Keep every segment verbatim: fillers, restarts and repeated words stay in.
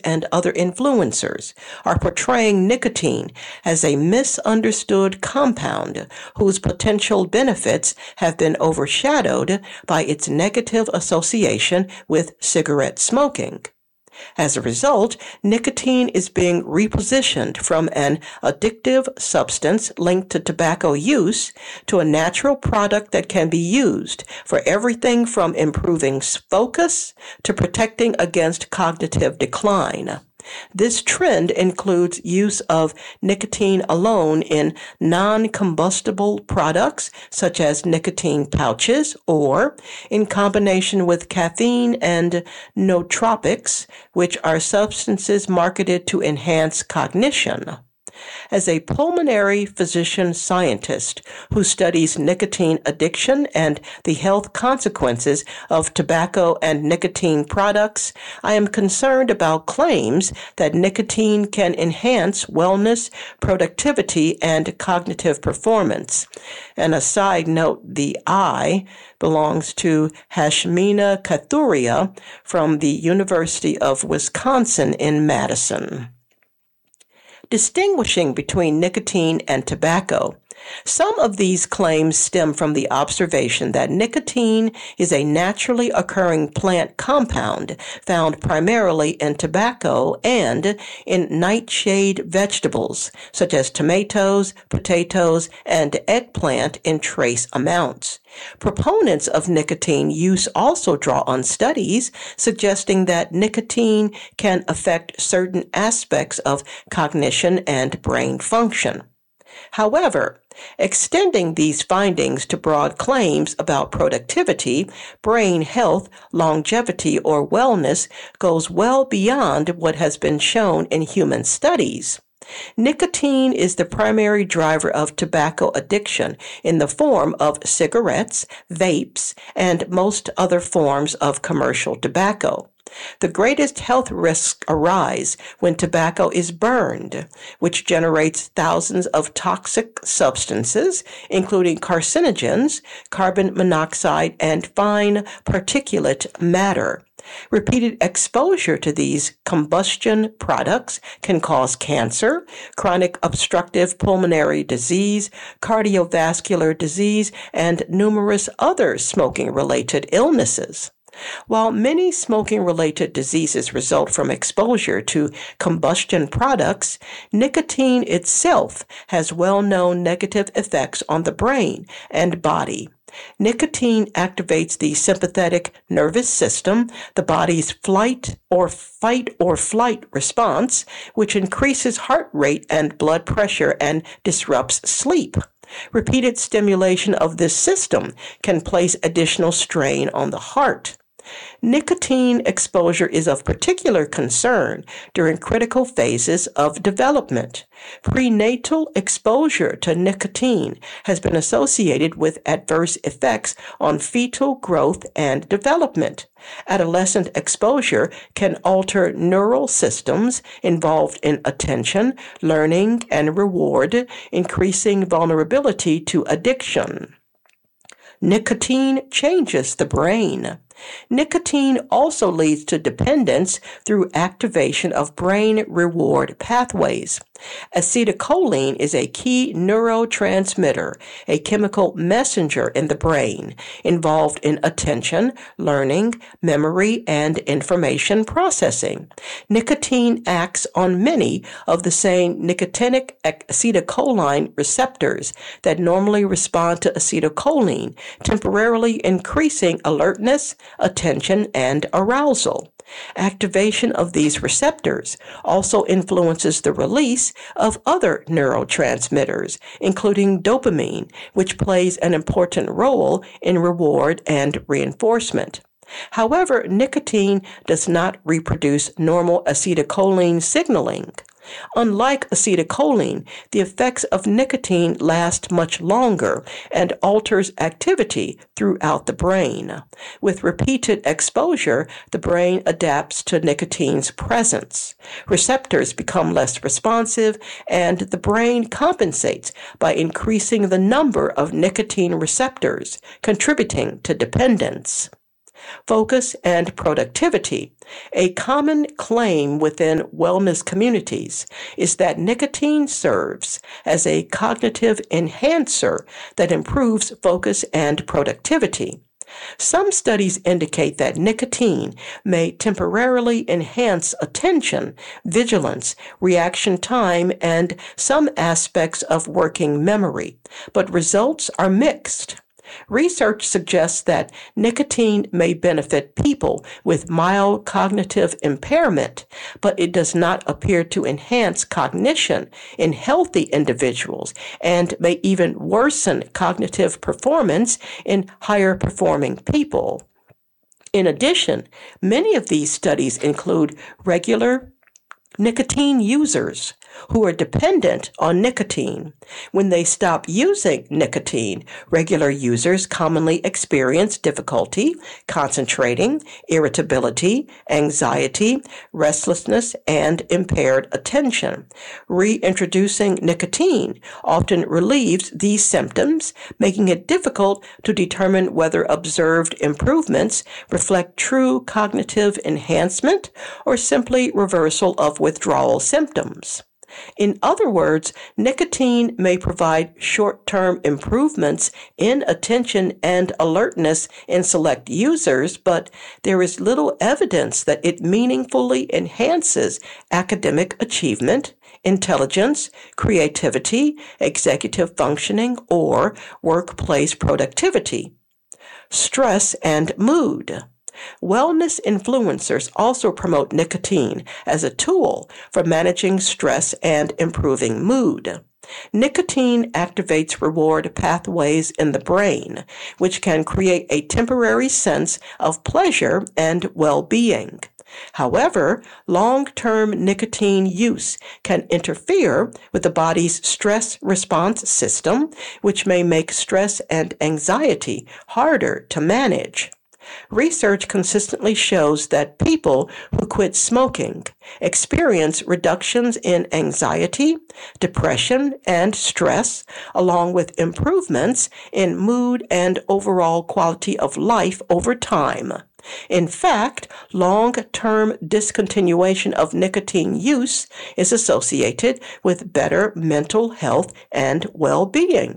and other influencers are portraying nicotine as a misunderstood compound whose potential benefits have been overshadowed by its negative association with cigarette smoking. As a result, nicotine is being repositioned from an addictive substance linked to tobacco use to a natural product that can be used for everything from improving focus to protecting against cognitive decline. This trend includes use of nicotine alone in non-combustible products such as nicotine pouches or in combination with caffeine and nootropics, which are substances marketed to enhance cognition. As a pulmonary physician scientist who studies nicotine addiction and the health consequences of tobacco and nicotine products, I am concerned about claims that nicotine can enhance wellness, productivity, and cognitive performance. And a side note, the I belongs to Hashmina Kathuria from the University of Wisconsin in Madison. Distinguishing between nicotine and tobacco. Some of these claims stem from the observation that nicotine is a naturally occurring plant compound found primarily in tobacco and in nightshade vegetables, such as tomatoes, potatoes, and eggplant in trace amounts. Proponents of nicotine use also draw on studies suggesting that nicotine can affect certain aspects of cognition and brain function. However, extending these findings to broad claims about productivity, brain health, longevity, or wellness goes well beyond what has been shown in human studies. Nicotine is the primary driver of tobacco addiction in the form of cigarettes, vapes, and most other forms of commercial tobacco. The greatest health risks arise when tobacco is burned, which generates thousands of toxic substances, including carcinogens, carbon monoxide, and fine particulate matter. Repeated exposure to these combustion products can cause cancer, chronic obstructive pulmonary disease, cardiovascular disease, and numerous other smoking-related illnesses. While many smoking-related diseases result from exposure to combustion products, nicotine itself has well-known negative effects on the brain and body. Nicotine activates the sympathetic nervous system, the body's flight or fight or flight response, which increases heart rate and blood pressure and disrupts sleep. Repeated stimulation of this system can place additional strain on the heart. Nicotine exposure is of particular concern during critical phases of development. Prenatal exposure to nicotine has been associated with adverse effects on fetal growth and development. Adolescent exposure can alter neural systems involved in attention, learning, and reward, increasing vulnerability to addiction. Nicotine changes the brain. Nicotine also leads to dependence through activation of brain reward pathways. Acetylcholine is a key neurotransmitter, a chemical messenger in the brain, involved in attention, learning, memory, and information processing. Nicotine acts on many of the same nicotinic acetylcholine receptors that normally respond to acetylcholine, temporarily increasing alertness, attention, and arousal. Activation of these receptors also influences the release of other neurotransmitters, including dopamine, which plays an important role in reward and reinforcement. However, nicotine does not reproduce normal acetylcholine signaling. Unlike acetylcholine, the effects of nicotine last much longer and alters activity throughout the brain. With repeated exposure, the brain adapts to nicotine's presence. Receptors become less responsive, and the brain compensates by increasing the number of nicotine receptors, contributing to dependence. Focus and productivity. A common claim within wellness communities is that nicotine serves as a cognitive enhancer that improves focus and productivity. Some studies indicate that nicotine may temporarily enhance attention, vigilance, reaction time, and some aspects of working memory, but results are mixed. Research suggests that nicotine may benefit people with mild cognitive impairment, but it does not appear to enhance cognition in healthy individuals and may even worsen cognitive performance in higher performing people. In addition, many of these studies include regular nicotine users who are dependent on nicotine. When they stop using nicotine, regular users commonly experience difficulty concentrating, irritability, anxiety, restlessness, and impaired attention. Reintroducing nicotine often relieves these symptoms, making it difficult to determine whether observed improvements reflect true cognitive enhancement or simply reversal of withdrawal symptoms. In other words, nicotine may provide short-term improvements in attention and alertness in select users, but there is little evidence that it meaningfully enhances academic achievement, intelligence, creativity, executive functioning, or workplace productivity. Stress and mood. Wellness influencers also promote nicotine as a tool for managing stress and improving mood. Nicotine activates reward pathways in the brain, which can create a temporary sense of pleasure and well-being. However, long-term nicotine use can interfere with the body's stress response system, which may make stress and anxiety harder to manage. Research consistently shows that people who quit smoking experience reductions in anxiety, depression, and stress, along with improvements in mood and overall quality of life over time. In fact, long-term discontinuation of nicotine use is associated with better mental health and well-being.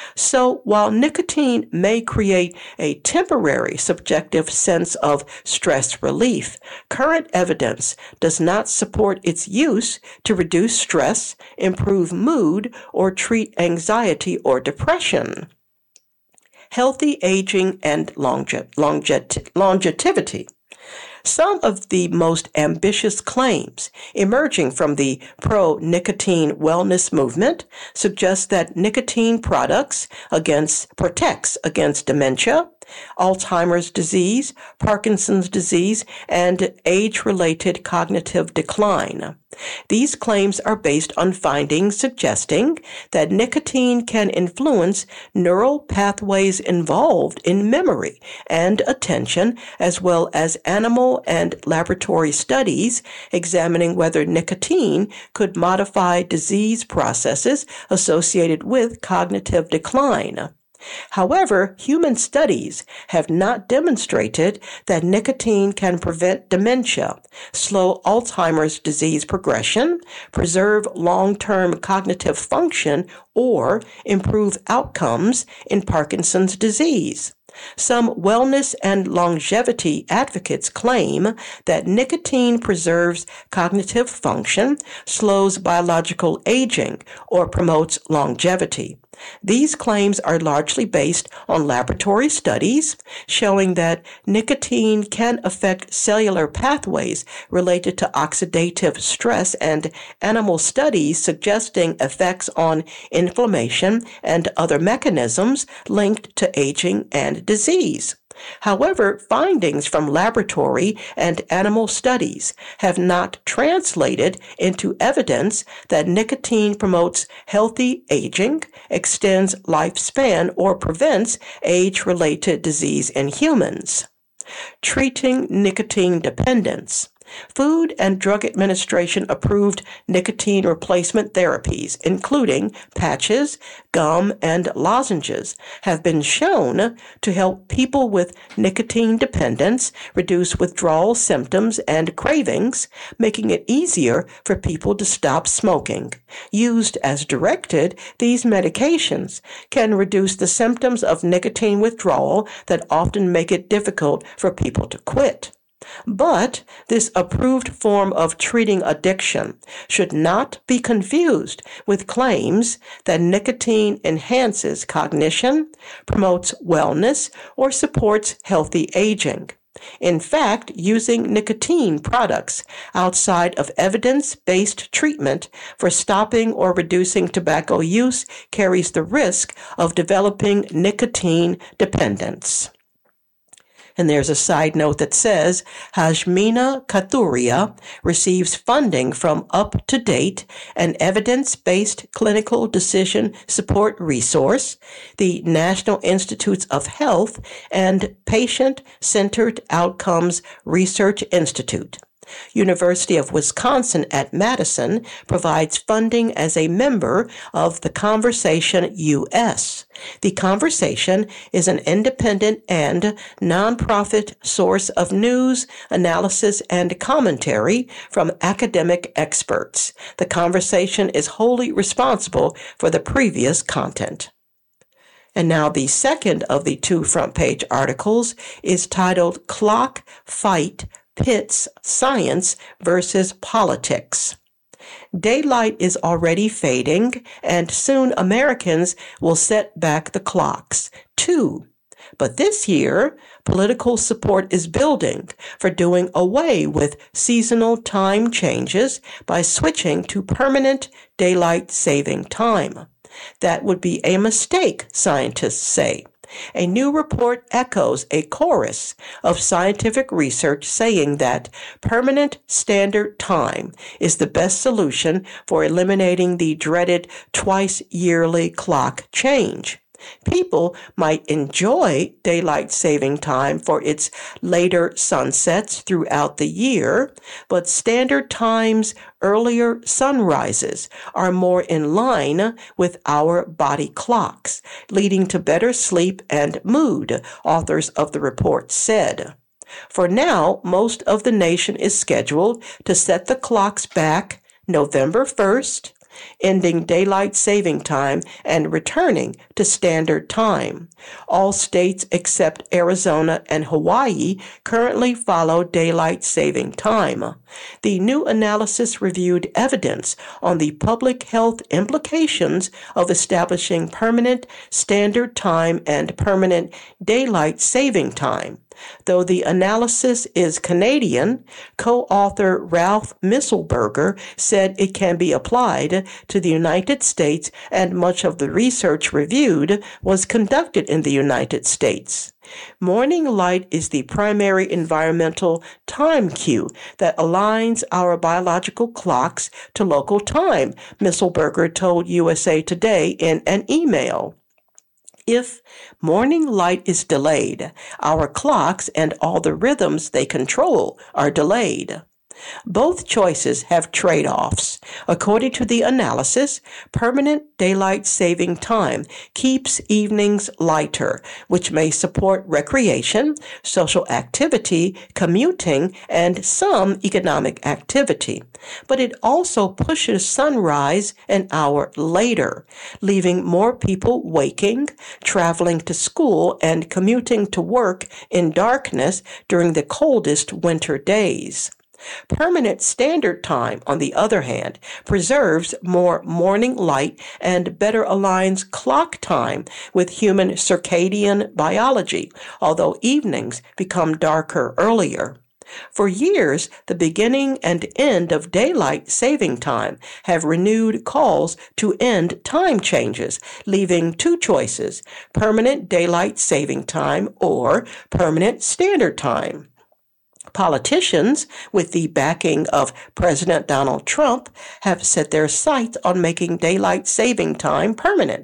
So while nicotine may create a temporary subjective sense of stress relief, current evidence does not support its use to reduce stress, improve mood, or treat anxiety or depression. Healthy aging and longe- longe- longevity. Some of the most ambitious claims emerging from the pro-nicotine wellness movement suggest that nicotine products against, protects against dementia, Alzheimer's disease, Parkinson's disease, and age-related cognitive decline. These claims are based on findings suggesting that nicotine can influence neural pathways involved in memory and attention, as well as animal and laboratory studies examining whether nicotine could modify disease processes associated with cognitive decline. However, human studies have not demonstrated that nicotine can prevent dementia, slow Alzheimer's disease progression, preserve long-term cognitive function, or improve outcomes in Parkinson's disease. Some wellness and longevity advocates claim that nicotine preserves cognitive function, slows biological aging, or promotes longevity. These claims are largely based on laboratory studies showing that nicotine can affect cellular pathways related to oxidative stress and animal studies suggesting effects on inflammation and other mechanisms linked to aging and disease. However, findings from laboratory and animal studies have not translated into evidence that nicotine promotes healthy aging, extends lifespan, or prevents age-related disease in humans. Treating nicotine dependence. Food and Drug Administration approved nicotine replacement therapies, including patches, gum, and lozenges, have been shown to help people with nicotine dependence reduce withdrawal symptoms and cravings, making it easier for people to stop smoking. Used as directed, these medications can reduce the symptoms of nicotine withdrawal that often make it difficult for people to quit. But this approved form of treating addiction should not be confused with claims that nicotine enhances cognition, promotes wellness, or supports healthy aging. In fact, using nicotine products outside of evidence-based treatment for stopping or reducing tobacco use carries the risk of developing nicotine dependence. And there's a side note that says Hashmina Kathuria receives funding from Up to Date, an evidence-based clinical decision support resource, the National Institutes of Health, and Patient-Centered Outcomes Research Institute. University of Wisconsin at Madison provides funding as a member of The Conversation U S. The Conversation is an independent and nonprofit source of news, analysis, and commentary from academic experts. The Conversation is wholly responsible for the previous content. And now the second of the two front page articles is titled Clock Fight Pits Science versus Politics. Daylight is already fading, and soon Americans will set back the clocks, too. But this year, political support is building for doing away with seasonal time changes by switching to permanent daylight saving time. That would be a mistake, scientists say. A new report echoes a chorus of scientific research saying that permanent standard time is the best solution for eliminating the dreaded twice-yearly clock change. People might enjoy daylight saving time for its later sunsets throughout the year, but standard time's earlier sunrises are more in line with our body clocks, leading to better sleep and mood, authors of the report said. For now, most of the nation is scheduled to set the clocks back November first, ending daylight saving time and returning to standard time. All states except Arizona and Hawaii currently follow daylight saving time. The new analysis reviewed evidence on the public health implications of establishing permanent standard time and permanent daylight saving time. Though the analysis is Canadian, co-author Ralph Misselberger said it can be applied to the United States, and much of the research reviewed was conducted in the United States. Morning light is the primary environmental time cue that aligns our biological clocks to local time, Misselberger told U S A Today in an email. If morning light is delayed, our clocks and all the rhythms they control are delayed. Both choices have trade-offs. According to the analysis, permanent daylight saving time keeps evenings lighter, which may support recreation, social activity, commuting, and some economic activity. But it also pushes sunrise an hour later, leaving more people waking, traveling to school, and commuting to work in darkness during the coldest winter days. Permanent standard time, on the other hand, preserves more morning light and better aligns clock time with human circadian biology, although evenings become darker earlier. For years, the beginning and end of daylight saving time have renewed calls to end time changes, leaving two choices: permanent daylight saving time or permanent standard time. Politicians, with the backing of President Donald Trump, have set their sights on making daylight saving time permanent.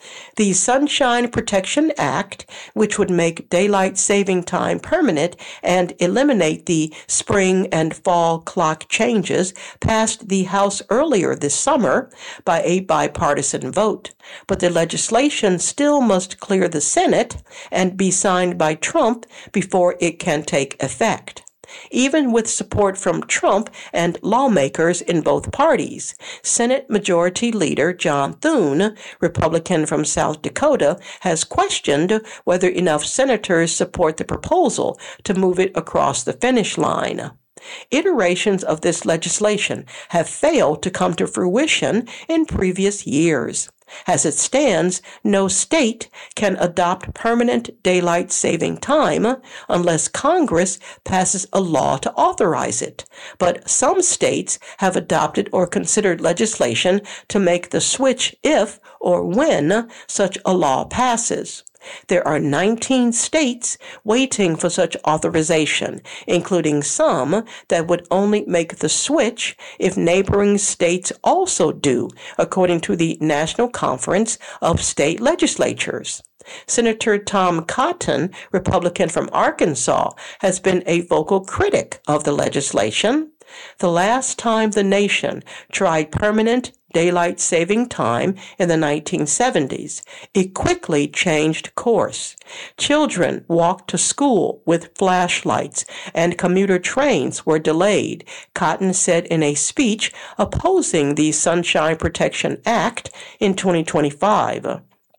The Sunshine Protection Act, which would make daylight saving time permanent and eliminate the spring and fall clock changes, passed the House earlier this summer by a bipartisan vote. But the legislation still must clear the Senate and be signed by Trump before it can take effect. Even with support from Trump and lawmakers in both parties, Senate Majority Leader John Thune, Republican from South Dakota, has questioned whether enough senators support the proposal to move it across the finish line. Iterations of this legislation have failed to come to fruition in previous years. As it stands, no state can adopt permanent daylight saving time unless Congress passes a law to authorize it. But some states have adopted or considered legislation to make the switch if or when such a law passes. There are nineteen states waiting for such authorization, including some that would only make the switch if neighboring states also do, according to the National Conference of State Legislatures. Senator Tom Cotton, Republican from Arkansas, has been a vocal critic of the legislation. The last time the nation tried permanent daylight saving time in the nineteen seventies, it quickly changed course. Children walked to school with flashlights and commuter trains were delayed, Cotton said in a speech opposing the Sunshine Protection Act in twenty twenty-five.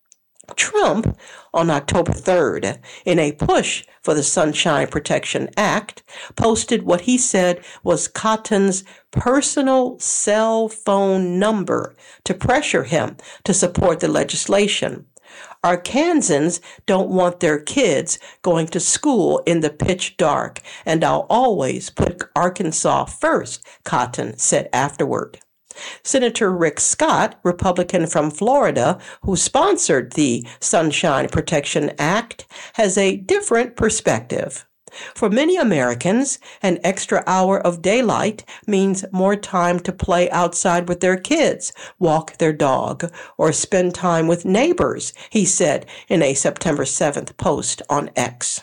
Trump, on October third, in a push for the Sunshine Protection Act, posted what he said was Cotton's personal cell phone number to pressure him to support the legislation. Arkansans don't want their kids going to school in the pitch dark, and I'll always put Arkansas first, Cotton said afterward. Senator Rick Scott, Republican from Florida, who sponsored the Sunshine Protection Act, has a different perspective. For many Americans, an extra hour of daylight means more time to play outside with their kids, walk their dog, or spend time with neighbors, he said in a September seventh post on X.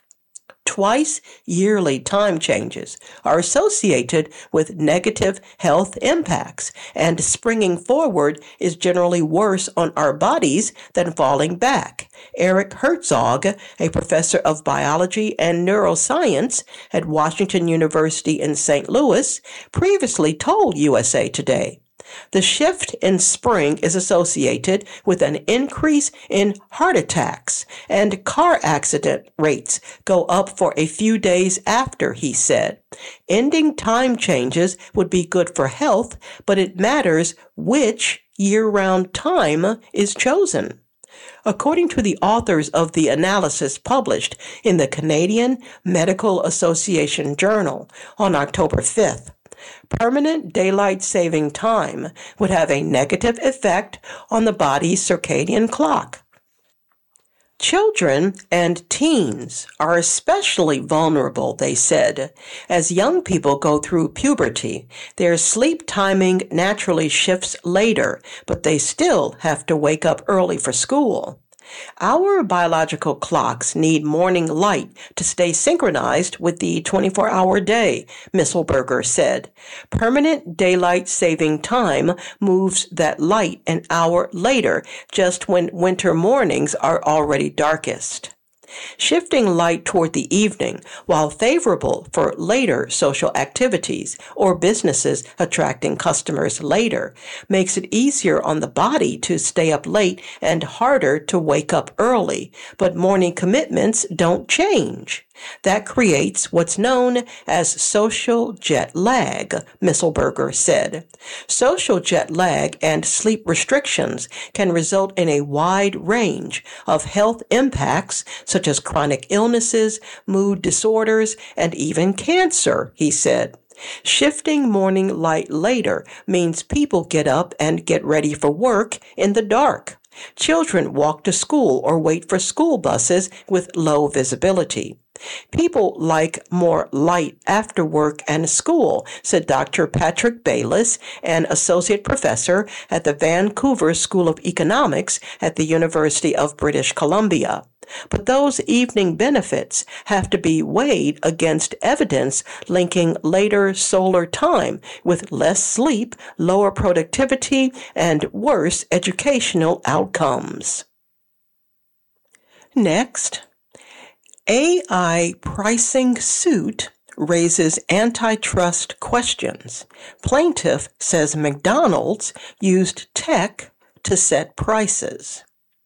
Twice yearly time changes are associated with negative health impacts, and springing forward is generally worse on our bodies than falling back. Eric Herzog, a professor of biology and neuroscience at Washington University in Saint Louis, previously told U S A Today. The shift in spring is associated with an increase in heart attacks, and car accident rates go up for a few days after, he said. Ending time changes would be good for health, but it matters which year-round time is chosen. According to the authors of the analysis published in the Canadian Medical Association Journal on October fifth, permanent daylight saving time would have a negative effect on the body's circadian clock. Children and teens are especially vulnerable, they said. As young people go through puberty, their sleep timing naturally shifts later, but they still have to wake up early for school. Our biological clocks need morning light to stay synchronized with the twenty-four hour day, Misselberger said. Permanent daylight saving time moves that light an hour later, just when winter mornings are already darkest. Shifting light toward the evening, while favorable for later social activities or businesses attracting customers later, makes it easier on the body to stay up late and harder to wake up early, but morning commitments don't change. That creates what's known as social jet lag, Misselberger said. Social jet lag and sleep restrictions can result in a wide range of health impacts such as chronic illnesses, mood disorders, and even cancer, he said. Shifting morning light later means people get up and get ready for work in the dark. Children walk to school or wait for school buses with low visibility. People like more light after work and school, said Doctor Patrick Bayliss, an associate professor at the Vancouver School of Economics at the University of British Columbia. But those evening benefits have to be weighed against evidence linking later solar time with less sleep, lower productivity, and worse educational outcomes. Next, A I pricing suit raises antitrust questions. Plaintiff says McDonald's used tech to set prices.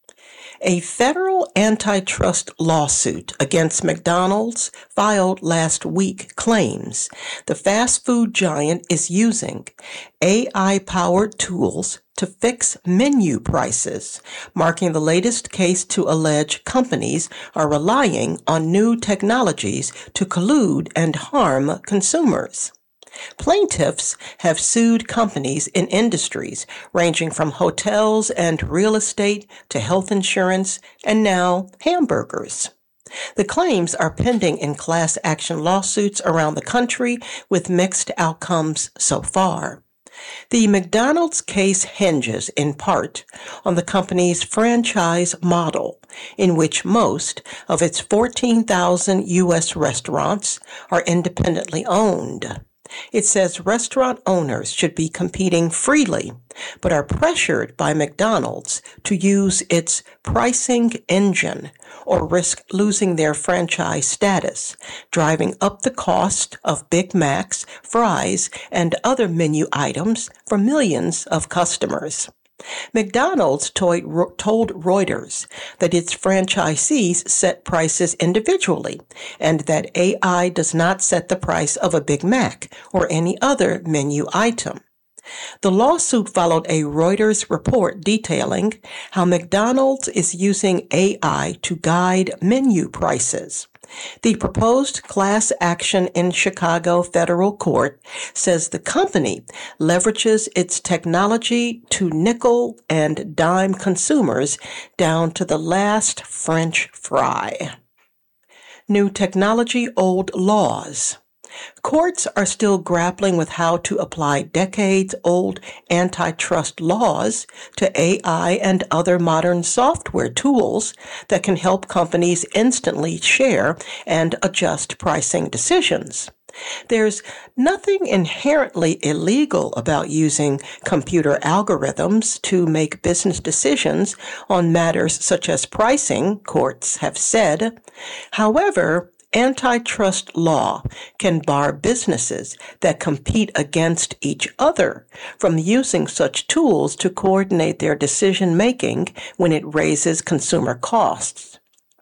A federal antitrust lawsuit against McDonald's filed last week claims the fast food giant is using A I-powered tools to fix menu prices, marking the latest case to allege companies are relying on new technologies to collude and harm consumers. Plaintiffs have sued companies in industries ranging from hotels and real estate to health insurance and now hamburgers. The claims are pending in class action lawsuits around the country with mixed outcomes so far. The McDonald's case hinges in part on the company's franchise model, in which most of its fourteen thousand U S restaurants are independently owned. It says restaurant owners should be competing freely, but are pressured by McDonald's to use its pricing engine or risk losing their franchise status, driving up the cost of Big Macs, fries, and other menu items for millions of customers. McDonald's told Reuters that its franchisees set prices individually and that A I does not set the price of a Big Mac or any other menu item. The lawsuit followed a Reuters report detailing how McDonald's is using A I to guide menu prices. The proposed class action in Chicago federal court says the company leverages its technology to nickel and dime consumers down to the last French fry. New technology, old laws. Courts are still grappling with how to apply decades-old antitrust laws to A I and other modern software tools that can help companies instantly share and adjust pricing decisions. There's nothing inherently illegal about using computer algorithms to make business decisions on matters such as pricing, courts have said. However, antitrust law can bar businesses that compete against each other from using such tools to coordinate their decision-making when it raises consumer costs.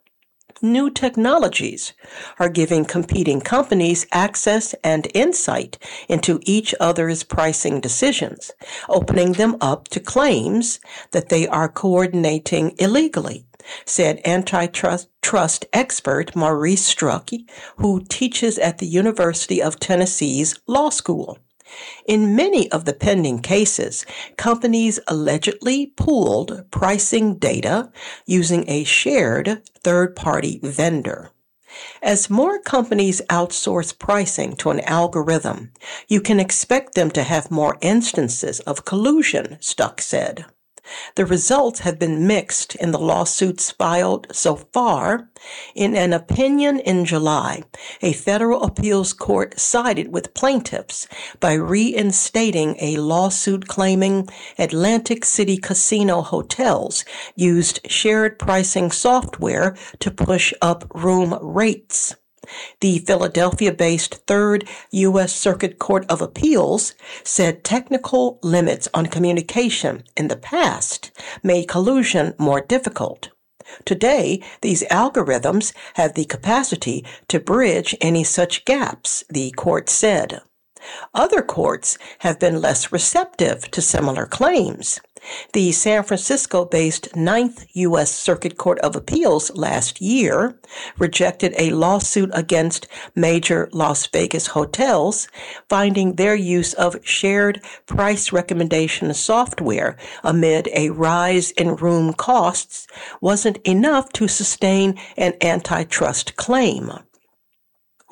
New technologies are giving competing companies access and insight into each other's pricing decisions, opening them up to claims that they are coordinating illegally, said antitrust trust expert Maurice Struck, who teaches at the University of Tennessee's Law School. In many of the pending cases, companies allegedly pooled pricing data using a shared third-party vendor. As more companies outsource pricing to an algorithm, you can expect them to have more instances of collusion, Struck said. The results have been mixed in the lawsuits filed so far. In an opinion in July, a federal appeals court sided with plaintiffs by reinstating a lawsuit claiming Atlantic City casino hotels used shared pricing software to push up room rates. The Philadelphia-based Third U S Circuit Court of Appeals said technical limits on communication in the past made collusion more difficult. Today, these algorithms have the capacity to bridge any such gaps, the court said. Other courts have been less receptive to similar claims. The San Francisco-based Ninth U S Circuit Court of Appeals last year rejected a lawsuit against major Las Vegas hotels, finding their use of shared price recommendation software amid a rise in room costs wasn't enough to sustain an antitrust claim.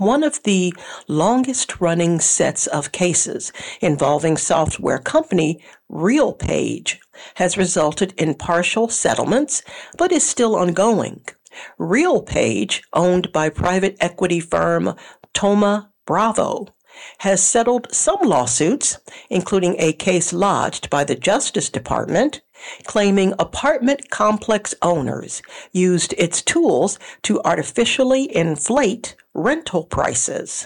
One of the longest-running sets of cases involving software company RealPage has resulted in partial settlements, but is still ongoing. RealPage, owned by private equity firm Thoma Bravo, has settled some lawsuits, including a case lodged by the Justice Department, claiming apartment complex owners used its tools to artificially inflate rental prices.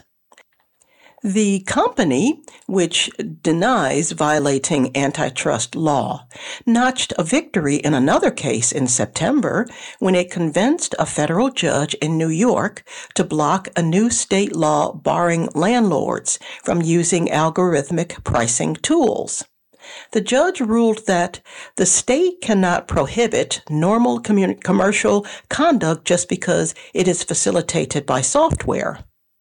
The company, which denies violating antitrust law, notched a victory in another case in September when it convinced a federal judge in New York to block a new state law barring landlords from using algorithmic pricing tools. The judge ruled that the state cannot prohibit normal commun- commercial conduct just because it is facilitated by software.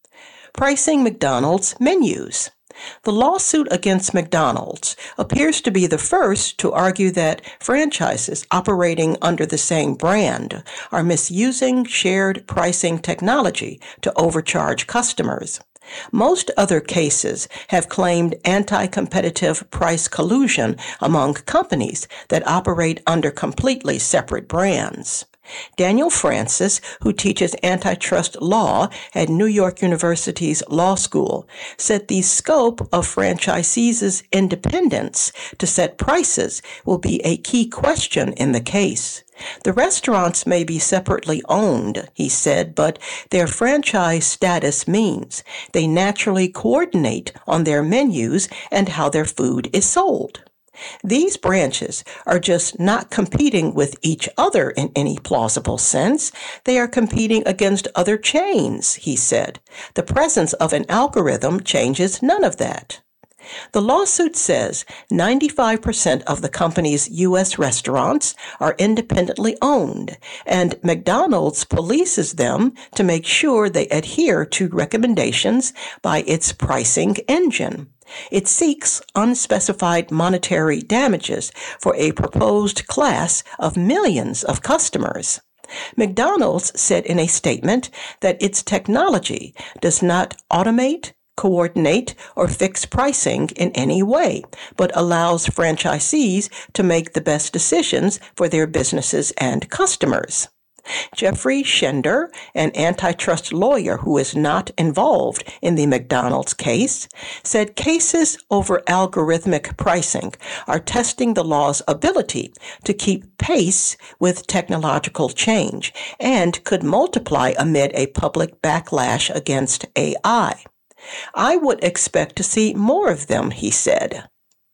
Pricing McDonald's menus. The lawsuit against McDonald's appears to be the first to argue that franchises operating under the same brand are misusing shared pricing technology to overcharge customers. Most other cases have claimed anti-competitive price collusion among companies that operate under completely separate brands. Daniel Francis, who teaches antitrust law at New York University's Law School, said the scope of franchisees' independence to set prices will be a key question in the case. The restaurants may be separately owned, he said, but their franchise status means they naturally coordinate on their menus and how their food is sold. These branches are just not competing with each other in any plausible sense. They are competing against other chains, he said. The presence of an algorithm changes none of that. The lawsuit says ninety-five percent of the company's U S restaurants are independently owned, and McDonald's polices them to make sure they adhere to recommendations by its pricing engine. It seeks unspecified monetary damages for a proposed class of millions of customers. McDonald's said in a statement that its technology does not automate, coordinate, or fix pricing in any way, but allows franchisees to make the best decisions for their businesses and customers. Jeffrey Schender, an antitrust lawyer who is not involved in the McDonald's case, said cases over algorithmic pricing are testing the law's ability to keep pace with technological change and could multiply amid a public backlash against A I. I would expect to see more of them, he said.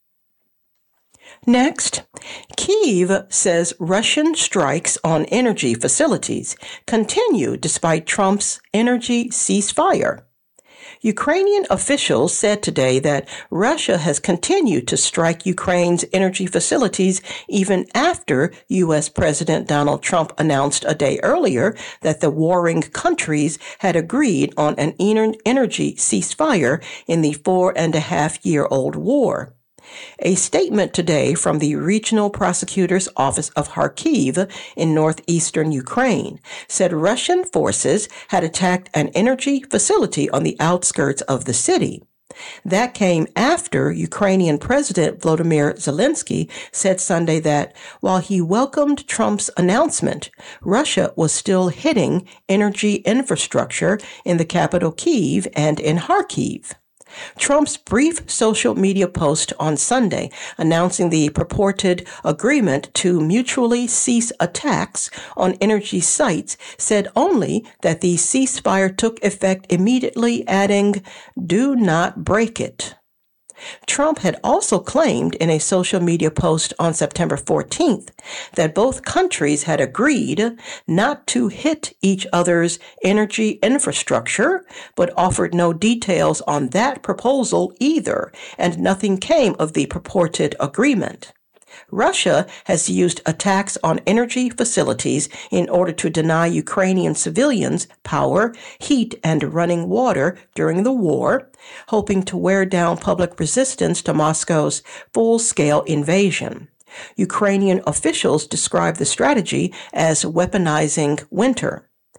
Next, Kyiv says Russian strikes on energy facilities continue despite Trump's energy ceasefire. Ukrainian officials said today that Russia has continued to strike Ukraine's energy facilities even after U S. President Donald Trump announced a day earlier that the warring countries had agreed on an energy ceasefire in the four and a half year old war. A statement today from the Regional Prosecutor's Office of Kharkiv in northeastern Ukraine said Russian forces had attacked an energy facility on the outskirts of the city. That came after Ukrainian President Volodymyr Zelensky said Sunday that while he welcomed Trump's announcement, Russia was still hitting energy infrastructure in the capital Kyiv and in Kharkiv. Trump's brief social media post on Sunday announcing the purported agreement to mutually cease attacks on energy sites said only that the ceasefire took effect immediately, adding, "Do not break it." Trump had also claimed in a social media post on September fourteenth that both countries had agreed not to hit each other's energy infrastructure, but offered no details on that proposal either, and nothing came of the purported agreement. Russia has used attacks on energy facilities in order to deny Ukrainian civilians power, heat, and running water during the war, hoping to wear down public resistance to Moscow's full-scale invasion. Ukrainian officials describe the strategy as weaponizing winter.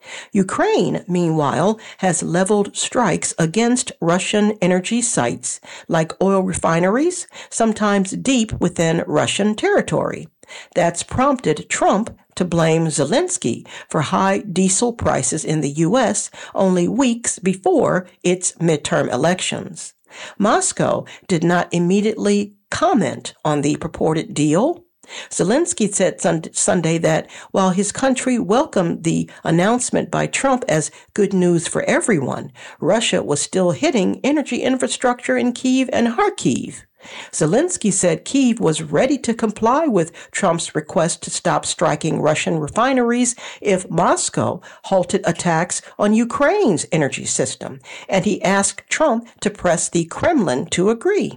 Ukraine, meanwhile, has leveled strikes against Russian energy sites like oil refineries, sometimes deep within Russian territory. That's prompted Trump to blame Zelensky for high diesel prices in the U S only weeks before its midterm elections. Moscow did not immediately comment on the purported deal. Zelensky said Sunday that while his country welcomed the announcement by Trump as good news for everyone, Russia was still hitting energy infrastructure in Kyiv and Kharkiv. Zelensky said Kyiv was ready to comply with Trump's request to stop striking Russian refineries if Moscow halted attacks on Ukraine's energy system, and he asked Trump to press the Kremlin to agree.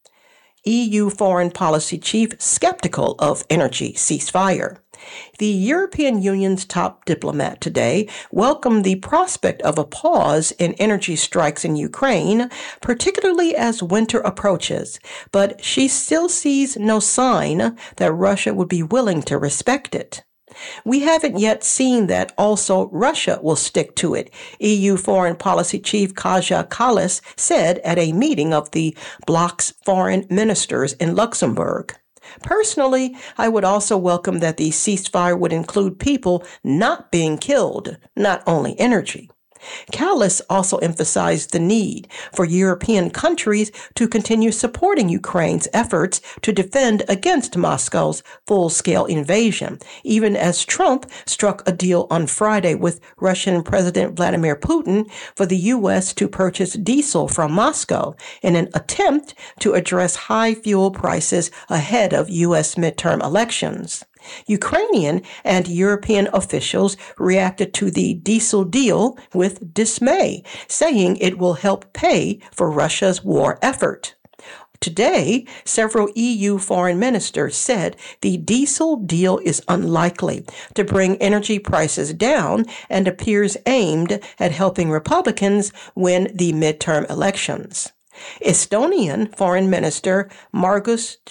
E U foreign policy chief skeptical of energy ceasefire. The European Union's top diplomat today welcomed the prospect of a pause in energy strikes in Ukraine, particularly as winter approaches, but she still sees no sign that Russia would be willing to respect it. We haven't yet seen that also Russia will stick to it, E U Foreign Policy Chief Kaja Kallas said at a meeting of the bloc's foreign ministers in Luxembourg. Personally, I would also welcome that the ceasefire would include people not being killed, not only energy. Kallas also emphasized the need for European countries to continue supporting Ukraine's efforts to defend against Moscow's full-scale invasion, even as Trump struck a deal on Friday with Russian President Vladimir Putin for the U S to purchase diesel from Moscow in an attempt to address high fuel prices ahead of U S midterm elections. Ukrainian and European officials reacted to the diesel deal with dismay, saying it will help pay for Russia's war effort. Today, several E U foreign ministers said the diesel deal is unlikely to bring energy prices down and appears aimed at helping Republicans win the midterm elections. Estonian Foreign Minister Margus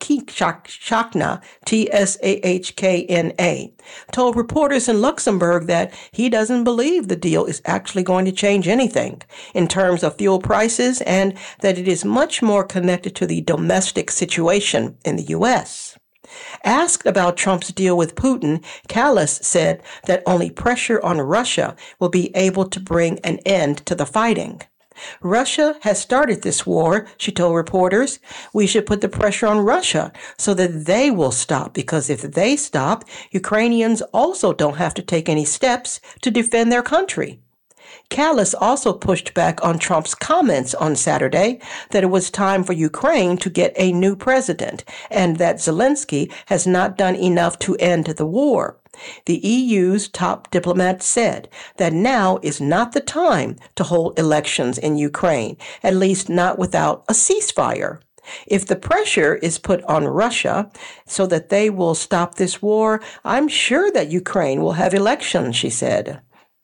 Tsahkna, T S A H K N A, told reporters in Luxembourg that he doesn't believe the deal is actually going to change anything in terms of fuel prices and that it is much more connected to the domestic situation in the U S. Asked about Trump's deal with Putin, Kallas said that only pressure on Russia will be able to bring an end to the fighting. Russia has started this war, she told reporters. We should put the pressure on Russia so that they will stop, because if they stop, Ukrainians also don't have to take any steps to defend their country. Kallas also pushed back on Trump's comments on Saturday that it was time for Ukraine to get a new president and that Zelensky has not done enough to end the war. The E U's top diplomat said that now is not the time to hold elections in Ukraine, at least not without a ceasefire. If the pressure is put on Russia so that they will stop this war, I'm sure that Ukraine will have elections, she said.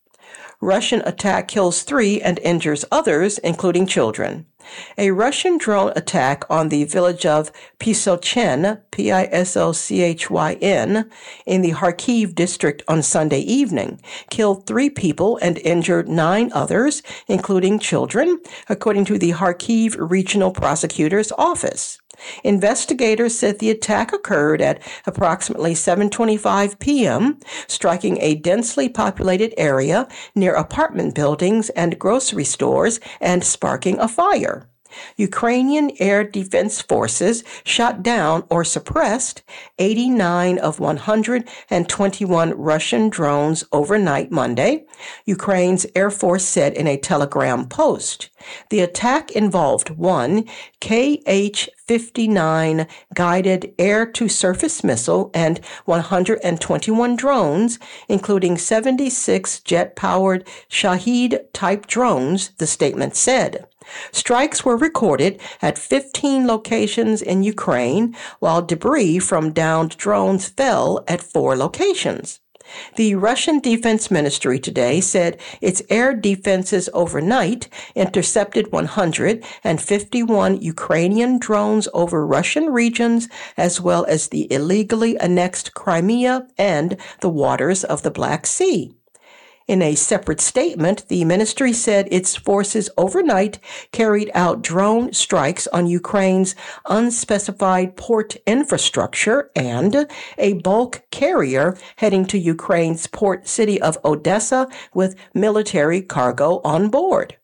Russian attack kills three and injures others, including children. A Russian drone attack on the village of Pisochin, P I S O C H Y N, in the Kharkiv district on Sunday evening killed three people and injured nine others, including children, according to the Kharkiv Regional Prosecutor's Office. Investigators said the attack occurred at approximately seven twenty-five p.m., striking a densely populated area near apartment buildings and grocery stores and sparking a fire. Ukrainian Air Defense Forces shot down or suppressed eighty-nine of one hundred twenty-one Russian drones overnight Monday, Ukraine's Air Force said in a Telegram post. The attack involved one K H fifty-nine guided air-to-surface missile and one hundred twenty-one drones, including seventy-six jet-powered Shahed-type drones, the statement said. Strikes were recorded at fifteen locations in Ukraine, while debris from downed drones fell at four locations. The Russian Defense Ministry today said its air defenses overnight intercepted one hundred fifty-one Ukrainian drones over Russian regions, as well as the illegally annexed Crimea and the waters of the Black Sea. In a separate statement, the ministry said its forces overnight carried out drone strikes on Ukraine's unspecified port infrastructure and a bulk carrier heading to Ukraine's port city of Odessa with military cargo on board.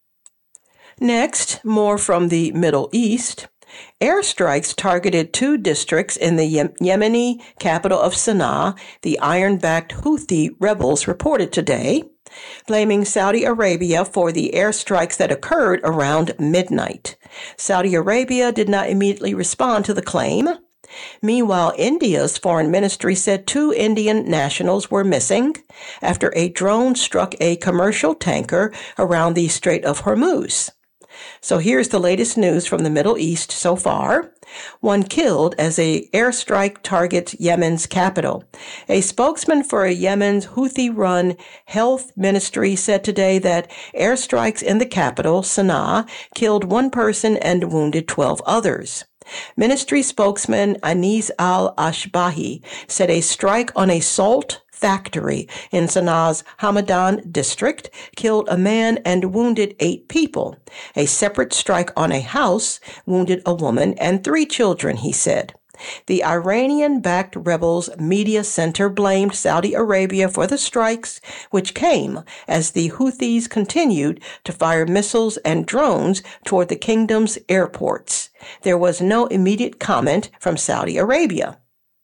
Next, more from the Middle East. Airstrikes targeted two districts in the Yemeni capital of Sana'a, the iron-backed Houthi rebels reported today, blaming Saudi Arabia for the airstrikes that occurred around midnight. Saudi Arabia did not immediately respond to the claim. Meanwhile, India's foreign ministry said two Indian nationals were missing after a drone struck a commercial tanker around the Strait of Hormuz. So here's the latest news from the Middle East so far. One killed as a airstrike targets Yemen's capital. A spokesman for Yemen's Houthi-run health ministry said today that airstrikes in the capital, Sana'a, killed one person and wounded twelve others. Ministry spokesman Anis al-Ashbahi said a strike on a salt factory in Sana'a's Hamadan district killed a man and wounded eight people. A separate strike on a house wounded a woman and three children, he said. The Iranian-backed rebels' media center blamed Saudi Arabia for the strikes, which came as the Houthis continued to fire missiles and drones toward the kingdom's airports. There was no immediate comment from Saudi Arabia.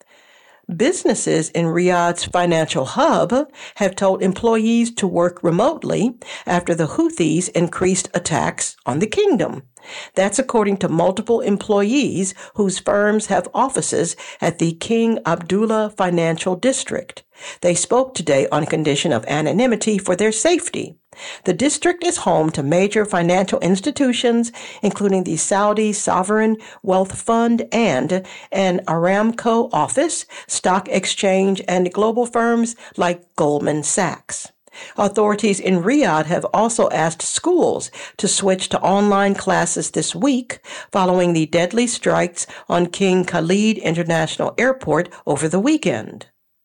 Businesses in Riyadh's financial hub have told employees to work remotely after the Houthis increased attacks on the kingdom. That's according to multiple employees whose firms have offices at the King Abdullah Financial District. They spoke today on condition of anonymity for their safety. The district is home to major financial institutions, including the Saudi Sovereign Wealth Fund and an Aramco office, stock exchange, and global firms like Goldman Sachs. Authorities in Riyadh have also asked schools to switch to online classes this week following the deadly strikes on King Khalid International Airport over the weekend.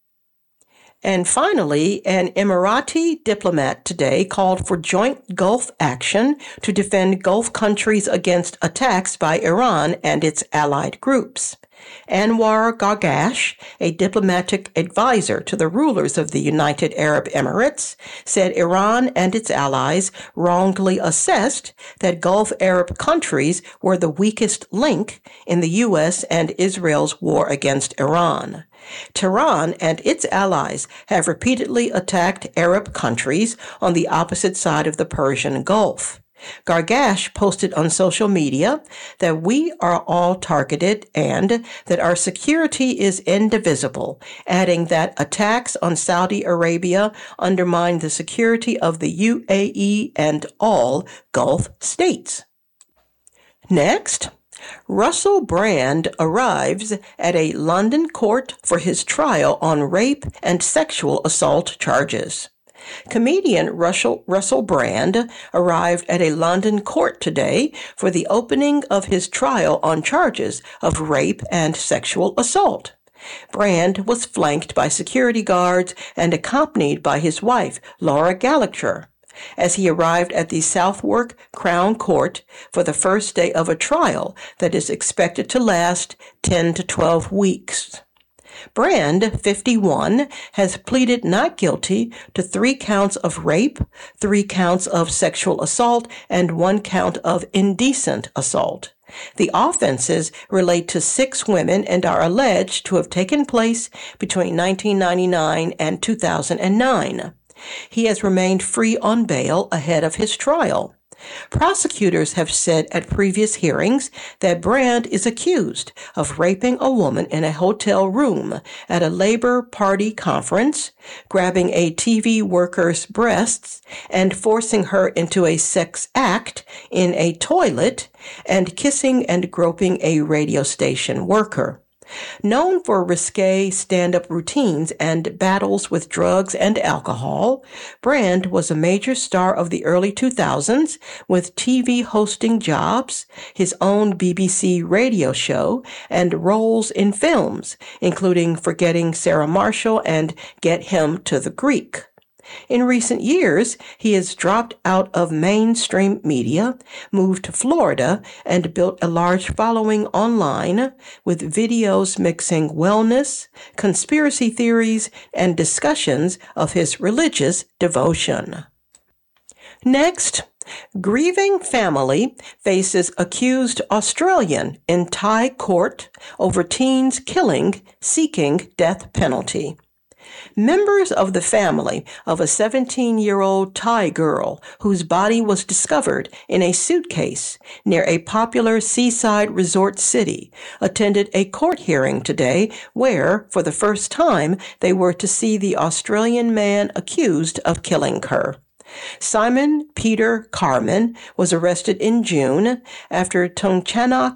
And finally, an Emirati diplomat today called for joint Gulf action to defend Gulf countries against attacks by Iran and its allied groups. Anwar Gargash, a diplomatic advisor to the rulers of the United Arab Emirates, said Iran and its allies wrongly assessed that Gulf Arab countries were the weakest link in the U S and Israel's war against Iran. Tehran and its allies have repeatedly attacked Arab countries on the opposite side of the Persian Gulf. Gargash posted on social media that we are all targeted and that our security is indivisible, adding that attacks on Saudi Arabia undermine the security of the U A E and all Gulf states. Next, Russell Brand arrives at a London court for his trial on rape and sexual assault charges. Comedian Russell, Russell Brand arrived at a London court today for the opening of his trial on charges of rape and sexual assault. Brand was flanked by security guards and accompanied by his wife, Laura Gallagher, as he arrived at the Southwark Crown Court for the first day of a trial that is expected to last ten to twelve weeks. Brand, fifty-one, has pleaded not guilty to three counts of rape, three counts of sexual assault, and one count of indecent assault. The offenses relate to six women and are alleged to have taken place between nineteen ninety-nine and two thousand nine. He has remained free on bail ahead of his trial. Prosecutors have said at previous hearings that Brand is accused of raping a woman in a hotel room at a Labor Party conference, grabbing a T V worker's breasts and forcing her into a sex act in a toilet, and kissing and groping a radio station worker. Known for risque stand-up routines and battles with drugs and alcohol, Brand was a major star of the early two thousands with T V hosting jobs, his own B B C radio show, and roles in films, including Forgetting Sarah Marshall and Get Him to the Greek. In recent years, he has dropped out of mainstream media, moved to Florida, and built a large following online with videos mixing wellness, conspiracy theories, and discussions of his religious devotion. Next, grieving family faces accused Australian in Thai court over teens killing, seeking death penalty. Members of the family of a seventeen-year-old Thai girl whose body was discovered in a suitcase near a popular seaside resort city attended a court hearing today where, for the first time, they were to see the Australian man accused of killing her. Simon Peter Carman was arrested in June after Tongchanak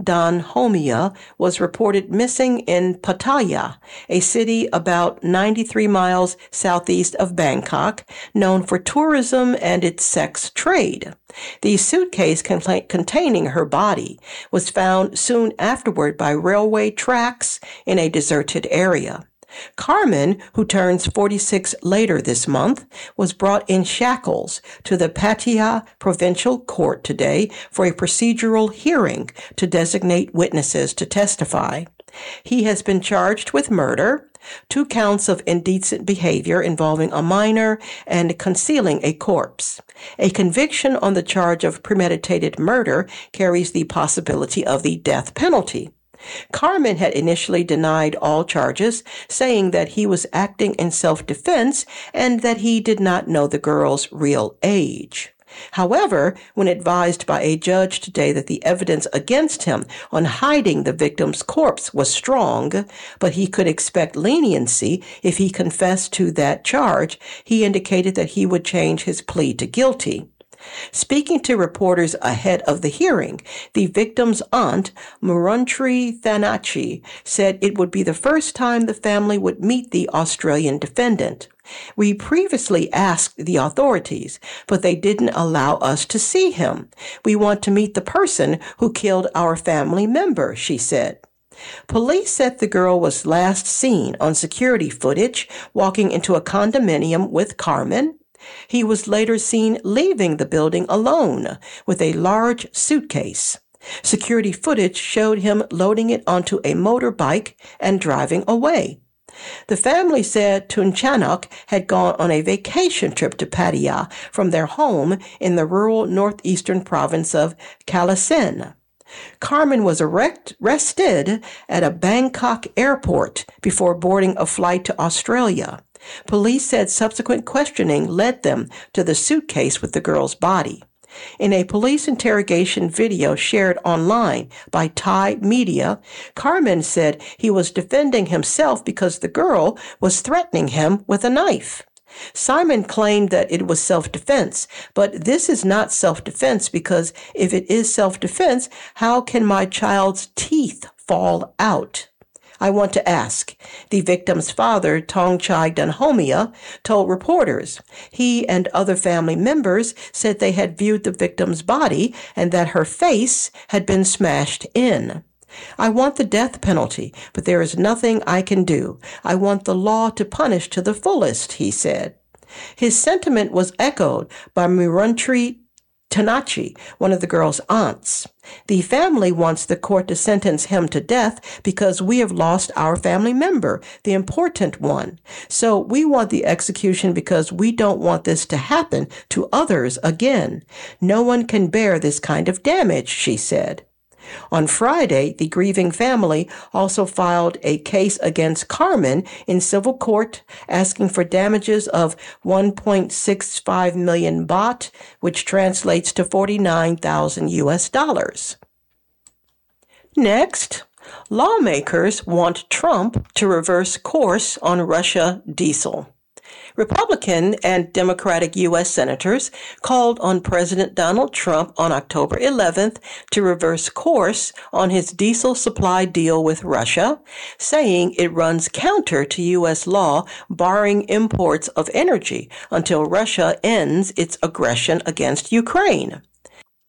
Danhomia was reported missing in Pattaya, a city about ninety-three miles southeast of Bangkok, known for tourism and its sex trade. The suitcase containing her body was found soon afterward by railway tracks in a deserted area. Carman, who turns forty-six later this month, was brought in shackles to the Pattaya Provincial Court today for a procedural hearing to designate witnesses to testify. He has been charged with murder, two counts of indecent behavior involving a minor, and concealing a corpse. A conviction on the charge of premeditated murder carries the possibility of the death penalty. Carman had initially denied all charges, saying that he was acting in self-defense and that he did not know the girl's real age. However, when advised by a judge today that the evidence against him on hiding the victim's corpse was strong, but he could expect leniency if he confessed to that charge, he indicated that he would change his plea to guilty. Speaking to reporters ahead of the hearing, the victim's aunt, Muruntree Thanachi, said it would be the first time the family would meet the Australian defendant. We previously asked the authorities, but they didn't allow us to see him. We want to meet the person who killed our family member, she said. Police said the girl was last seen on security footage walking into a condominium with Carman. He was later seen leaving the building alone with a large suitcase. Security footage showed him loading it onto a motorbike and driving away. The family said Tongchanak had gone on a vacation trip to Pattaya from their home in the rural northeastern province of Kalasen. Carman was arrested at a Bangkok airport before boarding a flight to Australia. Police said subsequent questioning led them to the suitcase with the girl's body. In a police interrogation video shared online by Thai media, Carman said he was defending himself because the girl was threatening him with a knife. Simon claimed that it was self-defense, but this is not self-defense because if it is self-defense, how can my child's teeth fall out? I want to ask. The victim's father, Tongchai Danhomia, told reporters. He and other family members said they had viewed the victim's body and that her face had been smashed in. I want the death penalty, but there is nothing I can do. I want the law to punish to the fullest, he said. His sentiment was echoed by Muruntree Thanachi, one of the girl's aunts. The family wants the court to sentence him to death because we have lost our family member, the important one. So we want the execution because we don't want this to happen to others again. No one can bear this kind of damage, she said. On Friday, the grieving family also filed a case against Carman in civil court, asking for damages of one point six five million baht, which translates to forty-nine thousand U S dollars. Next, lawmakers want Trump to reverse course on Russia diesel. Republican and Democratic U S senators called on President Donald Trump on October eleventh to reverse course on his diesel supply deal with Russia, saying it runs counter to U S law barring imports of energy until Russia ends its aggression against Ukraine.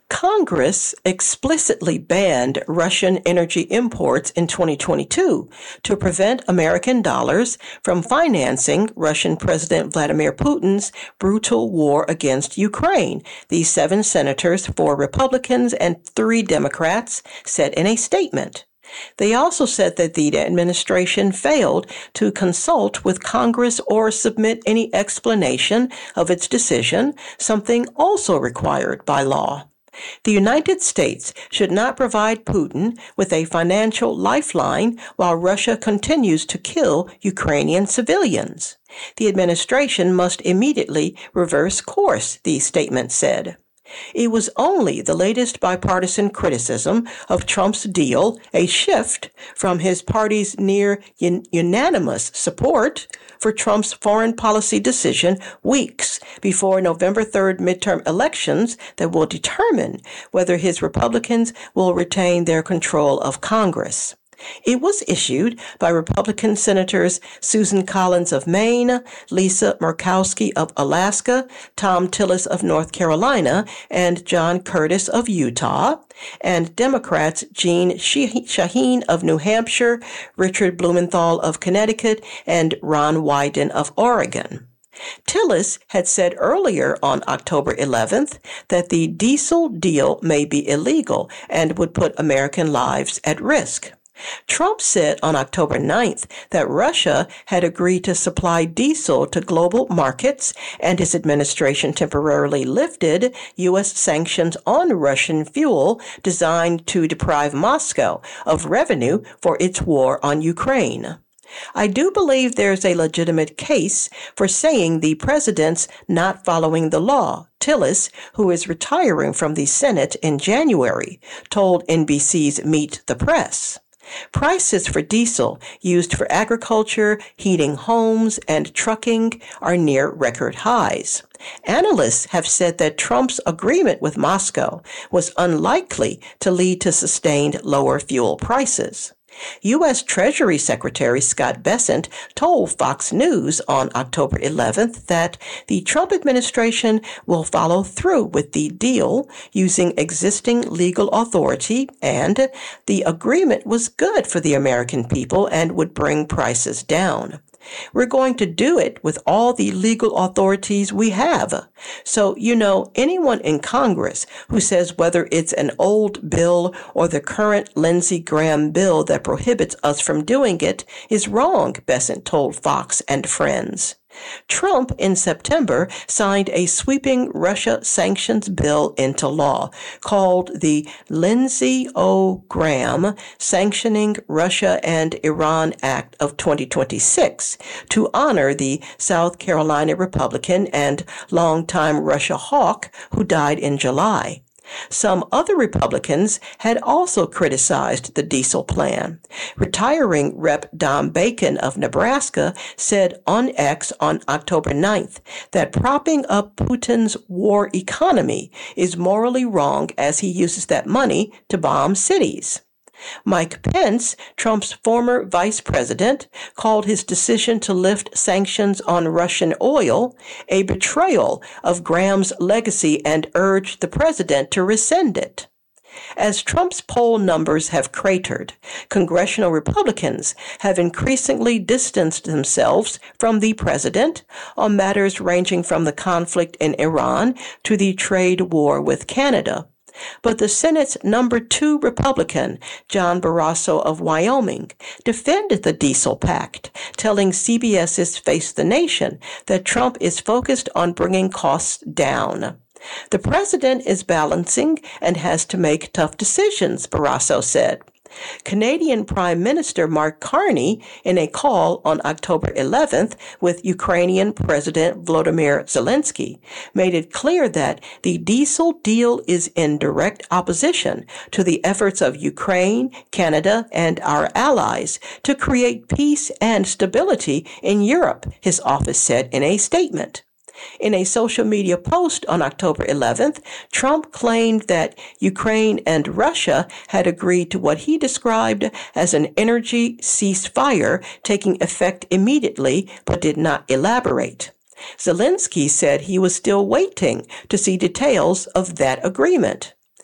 Congress explicitly banned Russian energy imports in twenty twenty-two to prevent American dollars from financing Russian President Vladimir Putin's brutal war against Ukraine, the seven senators, four Republicans, and three Democrats said in a statement. They also said that the administration failed to consult with Congress or submit any explanation of its decision, something also required by law. The United States should not provide Putin with a financial lifeline while Russia continues to kill Ukrainian civilians. The administration must immediately reverse course, the statement said. It was only the latest bipartisan criticism of Trump's deal, a shift from his party's near un- unanimous support for Trump's foreign policy decision weeks before November third midterm elections that will determine whether his Republicans will retain their control of Congress. It was issued by Republican Senators Susan Collins of Maine, Lisa Murkowski of Alaska, Thom Tillis of North Carolina, and John Curtis of Utah, and Democrats Jeanne Shaheen of New Hampshire, Richard Blumenthal of Connecticut, and Ron Wyden of Oregon. Tillis had said earlier on October eleventh that the diesel deal may be illegal and would put American lives at risk. Trump said on October ninth that Russia had agreed to supply diesel to global markets, and his administration temporarily lifted U S sanctions on Russian fuel designed to deprive Moscow of revenue for its war on Ukraine. I do believe there's a legitimate case for saying the president's not following the law, Tillis, who is retiring from the Senate in January, told N B C's Meet the Press. Prices for diesel used for agriculture, heating homes, and trucking are near record highs. Analysts have said that Trump's agreement with Moscow was unlikely to lead to sustained lower fuel prices. U S. Treasury Secretary Scott Bessent told Fox News on October eleventh that the Trump administration will follow through with the deal using existing legal authority, and the agreement was good for the American people and would bring prices down. We're going to do it with all the legal authorities we have. So, you know, anyone in Congress who says whether it's an old bill or the current Lindsey Graham bill that prohibits us from doing it is wrong, Bessent told Fox and Friends. Trump, in September, signed a sweeping Russia sanctions bill into law called the Lindsey O. Graham Sanctioning Russia and Iran Act of twenty twenty-six to honor the South Carolina Republican and longtime Russia hawk who died in July. Some other Republicans had also criticized the diesel plan. Retiring Representative Don Bacon of Nebraska said on X on October ninth that propping up Putin's war economy is morally wrong as he uses that money to bomb cities. Mike Pence, Trump's former vice president, called his decision to lift sanctions on Russian oil a betrayal of Graham's legacy and urged the president to rescind it. As Trump's poll numbers have cratered, congressional Republicans have increasingly distanced themselves from the president on matters ranging from the conflict in Iran to the trade war with Canada. But the Senate's number two Republican, John Barrasso of Wyoming, defended the diesel pact, telling CBS's Face the Nation that Trump is focused on bringing costs down. The president is balancing and has to make tough decisions, Barrasso said. Canadian Prime Minister Mark Carney, in a call on October eleventh with Ukrainian President Volodymyr Zelensky, made it clear that the diesel deal is in direct opposition to the efforts of Ukraine, Canada, and our allies to create peace and stability in Europe, his office said in a statement. In a social media post on October eleventh, Trump claimed that Ukraine and Russia had agreed to what he described as an energy ceasefire taking effect immediately, but did not elaborate. Zelensky said he was still waiting to see details of that agreement.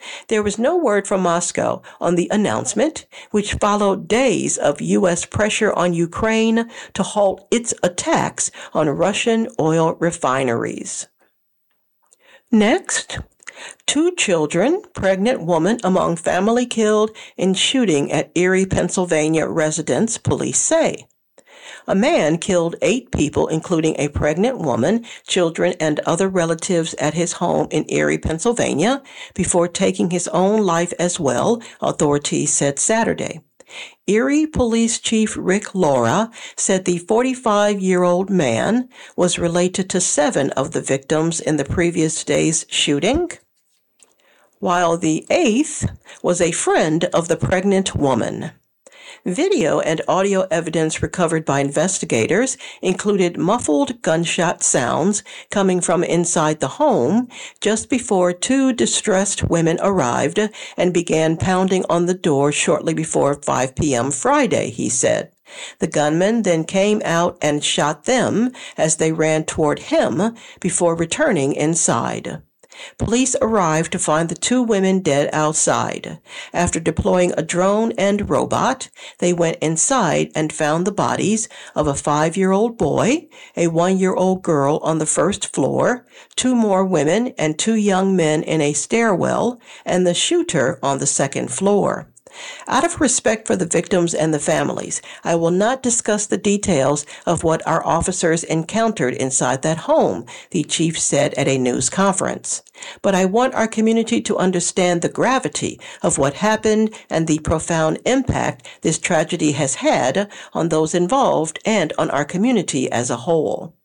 There was no word from Moscow on the announcement, which followed days of U S pressure on Ukraine to halt its attacks on Russian oil refineries. Next, two children, pregnant woman among family killed in shooting at Erie, Pennsylvania residence, police say. A man killed eight people, including a pregnant woman, children, and other relatives at his home in Erie, Pennsylvania, before taking his own life as well, authorities said Saturday. Erie Police Chief Rick Laura said the forty-five-year-old man was related to seven of the victims in the previous day's shooting, while the eighth was a friend of the pregnant woman. Video and audio evidence recovered by investigators included muffled gunshot sounds coming from inside the home just before two distressed women arrived and began pounding on the door shortly before five p.m. Friday, he said. The gunman then came out and shot them as they ran toward him before returning inside. Police arrived to find the two women dead outside. After deploying a drone and robot, they went inside and found the bodies of a five-year-old boy, a one-year-old girl on the first floor, two more women and two young men in a stairwell, and the shooter on the second floor. Out of respect for the victims and the families, I will not discuss the details of what our officers encountered inside that home, the chief said at a news conference. But I want our community to understand the gravity of what happened and the profound impact this tragedy has had on those involved and on our community as a whole.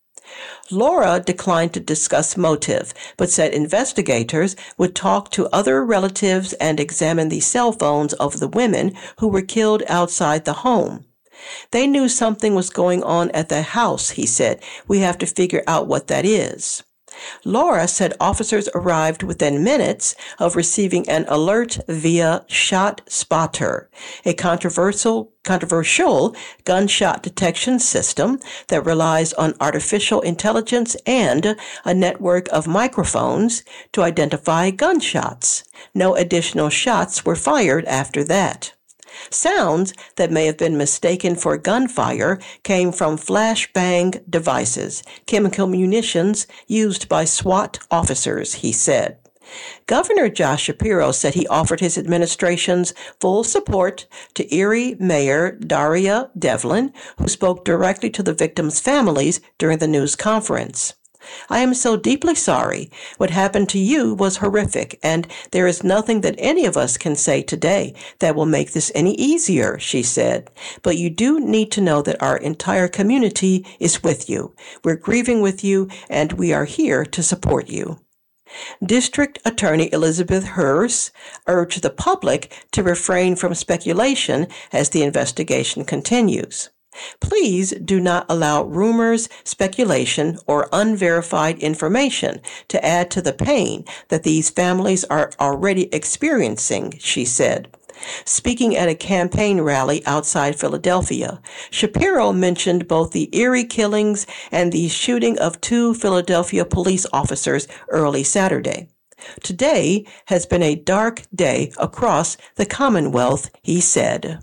Laura declined to discuss motive, but said investigators would talk to other relatives and examine the cell phones of the women who were killed outside the home. They knew something was going on at the house, he said. We have to figure out what that is. Laura said officers arrived within minutes of receiving an alert via ShotSpotter, a controversial, controversial gunshot detection system that relies on artificial intelligence and a network of microphones to identify gunshots. No additional shots were fired after that. Sounds that may have been mistaken for gunfire came from flashbang devices, chemical munitions used by SWAT officers, he said. Governor Josh Shapiro said he offered his administration's full support to Erie Mayor Daria Devlin, who spoke directly to the victims' families during the news conference. I am so deeply sorry. What happened to you was horrific, and there is nothing that any of us can say today that will make this any easier, she said. But you do need to know that our entire community is with you. We're grieving with you, and we are here to support you. District Attorney Elizabeth Hurst urged the public to refrain from speculation as the investigation continues. Please do not allow rumors, speculation, or unverified information to add to the pain that these families are already experiencing, she said. Speaking at a campaign rally outside Philadelphia, Shapiro mentioned both the Erie killings and the shooting of two Philadelphia police officers early Saturday. Today has been a dark day across the Commonwealth, he said.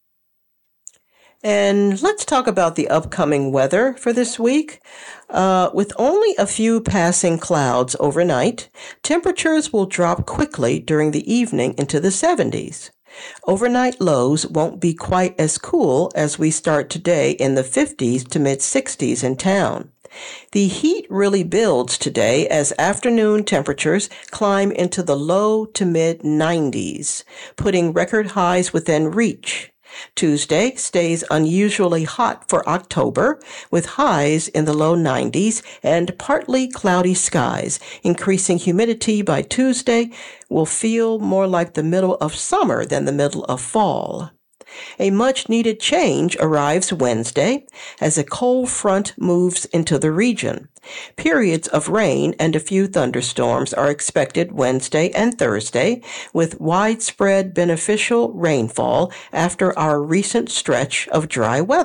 And let's talk about the upcoming weather for this week. Uh, with only a few passing clouds overnight, temperatures will drop quickly during the evening into the seventies. Overnight lows won't be quite as cool as we start today in the fifties to mid-sixties in town. The heat really builds today as afternoon temperatures climb into the low to mid-nineties, putting record highs within reach. Tuesday stays unusually hot for October, with highs in the low nineties and partly cloudy skies. Increasing humidity by Tuesday will feel more like the middle of summer than the middle of fall. A much-needed change arrives Wednesday as a cold front moves into the region. Periods of rain and a few thunderstorms are expected Wednesday and Thursday, with widespread beneficial rainfall after our recent stretch of dry weather.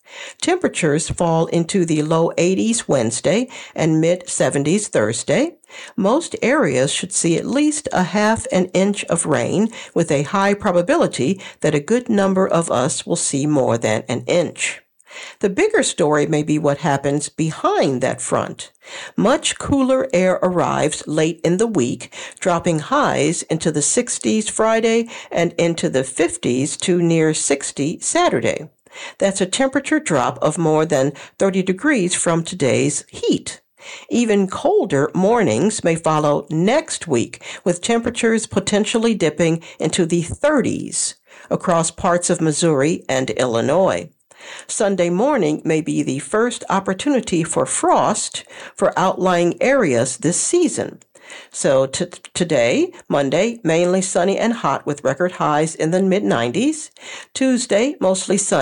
Temperatures fall into the low eighties Wednesday and mid seventies Thursday. Most areas should see at least a half an inch of rain, with a high probability that a good number of us will see more than an inch. The bigger story may be what happens behind that front. Much cooler air arrives late in the week, dropping highs into the sixties Friday and into the fifties to near sixty Saturday. That's a temperature drop of more than thirty degrees from today's heat. Even colder mornings may follow next week, with temperatures potentially dipping into the thirties across parts of Missouri and Illinois. Sunday morning may be the first opportunity for frost for outlying areas this season. So t- today, Monday, mainly sunny and hot with record highs in the mid nineties. Tuesday, mostly sunny.